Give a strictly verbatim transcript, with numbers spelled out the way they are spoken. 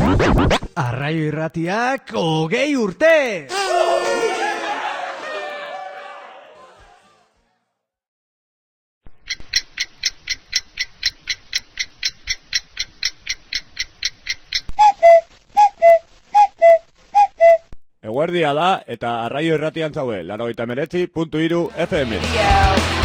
Arraio Irratiak hogei urte! Eguerdia da eta Arraio Irratian zaude, laurogeita hemeretzi puntu hiru F M.